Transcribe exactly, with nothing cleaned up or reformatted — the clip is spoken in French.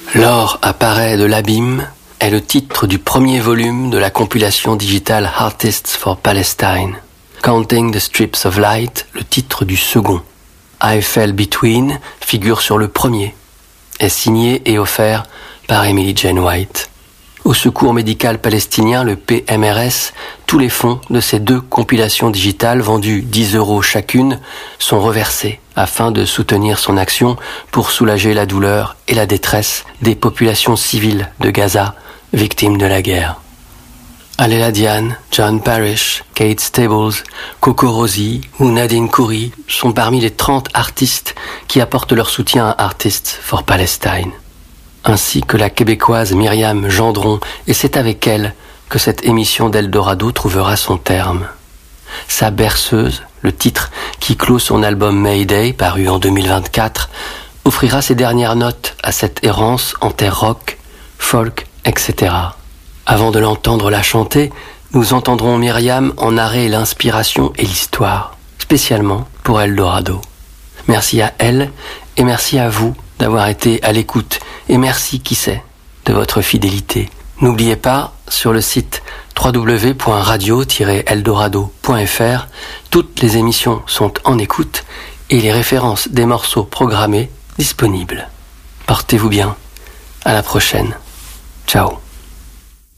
L'or apparaît de l'abîme est le titre du premier volume de la compilation digitale Artists for Palestine. Counting the Strips of Light, le titre du second. I Fell Between figure sur le premier, est signé et offert par Emily Jane White. Au Secours médical palestinien, le P M R S, tous les fonds de ces deux compilations digitales vendues dix euros chacune sont reversés afin de soutenir son action pour soulager la douleur et la détresse des populations civiles de Gaza, victimes de la guerre. Alela Diane, John Parrish, Kate Stables, Coco Rosie ou Nadine Khoury sont parmi les trente artistes qui apportent leur soutien à Artists for Palestine. Ainsi que la québécoise Myriam Gendron, et c'est avec elle que cette émission d'Eldorado trouvera son terme. Sa berceuse, le titre qui clôt son album Mayday, paru en deux mille vingt-quatre, offrira ses dernières notes à cette errance en terre rock, folk, et cetera. Avant de l'entendre la chanter, nous entendrons Myriam en narrer l'inspiration et l'histoire, spécialement pour Eldorado. Merci à elle et merci à vous d'avoir été à l'écoute et merci, qui sait, de votre fidélité. N'oubliez pas, sur le site w w w point radio tiret eldorado point f r, toutes les émissions sont en écoute et les références des morceaux programmés disponibles. Portez-vous bien. À la prochaine. Ciao.